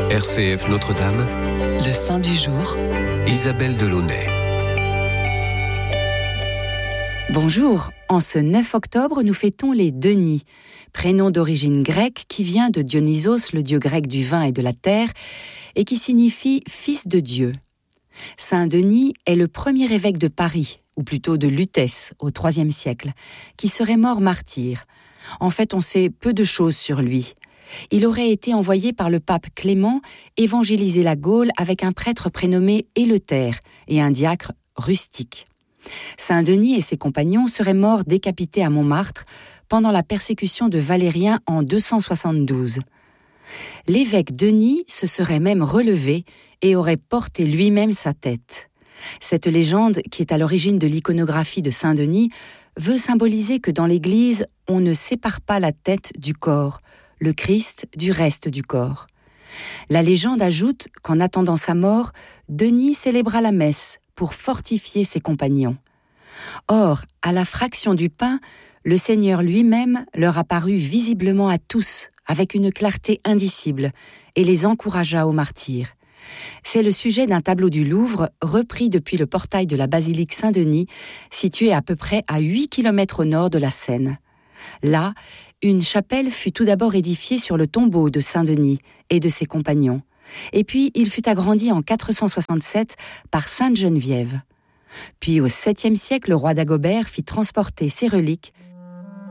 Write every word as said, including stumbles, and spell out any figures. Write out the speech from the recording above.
R C F Notre-Dame, le saint du jour, Isabelle Delaunay. Bonjour, en ce neuf octobre, nous fêtons les Denis, prénom d'origine grecque qui vient de Dionysos, le dieu grec du vin et de la terre, et qui signifie « fils de Dieu ». Saint Denis est le premier évêque de Paris, ou plutôt de Lutèce, au troisième siècle, qui serait mort martyr. En fait, on sait peu de choses sur lui. Il aurait été envoyé par le pape Clément évangéliser la Gaule avec un prêtre prénommé Éleuthère et un diacre rustique. Saint Denis et ses compagnons seraient morts décapités à Montmartre pendant la persécution de Valérien en deux cent soixante-douze. L'évêque Denis se serait même relevé et aurait porté lui-même sa tête. Cette légende, qui est à l'origine de l'iconographie de Saint Denis, veut symboliser que dans l'Église, on ne sépare pas la tête du corps, le Christ du reste du corps. La légende ajoute qu'en attendant sa mort, Denis célébra la messe pour fortifier ses compagnons. Or, à la fraction du pain, le Seigneur lui-même leur apparut visiblement à tous, avec une clarté indicible, et les encouragea au martyre. C'est le sujet d'un tableau du Louvre, repris depuis le portail de la basilique Saint-Denis, situé à peu près à huit kilomètres au nord de la Seine. Là, une chapelle fut tout d'abord édifiée sur le tombeau de Saint-Denis et de ses compagnons. Et puis, il fut agrandi en quatre cent soixante-sept par Sainte Geneviève. Puis, au septième siècle, le roi Dagobert fit transporter ses reliques